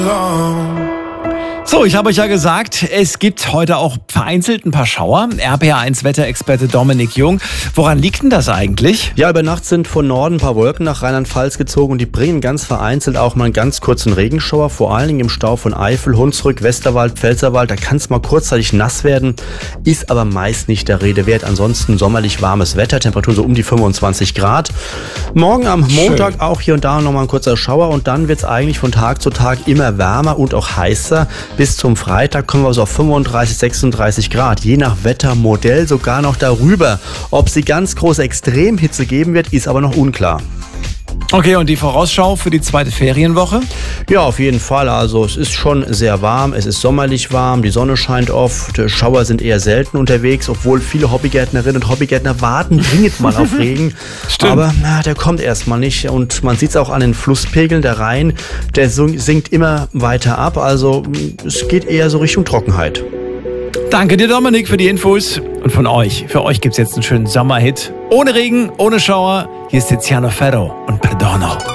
So, ich habe euch ja gesagt, es gibt heute auch vereinzelt ein paar Schauer. RPA1-Wetterexperte Dominik Jung. Woran liegt denn das eigentlich? Ja, über Nacht sind von Norden ein paar Wolken nach Rheinland-Pfalz gezogen und die bringen ganz vereinzelt auch mal einen ganz kurzen Regenschauer, vor allen Dingen im Stau von Eifel, Hunsrück, Westerwald, Pfälzerwald. Da kann es mal kurzzeitig nass werden, ist aber meist nicht der Rede wert. Ansonsten sommerlich warmes Wetter, Temperaturen so um die 25 Grad. Morgen am Montag auch hier und da nochmal ein kurzer Schauer und dann wird es eigentlich von Tag zu Tag immer wärmer und auch heißer. Bis zum Freitag kommen wir so auf 35, 36 Grad, je nach Wettermodell sogar noch darüber. Ob es die ganz große Extremhitze geben wird, ist aber noch unklar. Okay, und die Vorausschau für die zweite Ferienwoche? Ja, auf jeden Fall. Also es ist schon sehr warm, es ist sommerlich warm, die Sonne scheint oft, Schauer sind eher selten unterwegs, obwohl viele Hobbygärtnerinnen und Hobbygärtner warten dringend mal auf Regen. Stimmt. Aber der kommt erstmal nicht und man sieht es auch an den Flusspegeln, der Rhein, der sinkt immer weiter ab, also es geht eher so Richtung Trockenheit. Danke dir, Dominik, für die Infos. Und von euch. Für euch gibt es jetzt einen schönen Sommerhit. Ohne Regen, ohne Schauer. Hier ist Tiziano Ferro und Perdono.